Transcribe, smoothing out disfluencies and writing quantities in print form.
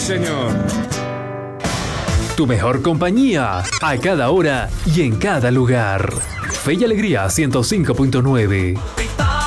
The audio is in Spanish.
señor. Tu mejor compañía, a cada hora y en cada lugar. Fe y Alegría 105.9.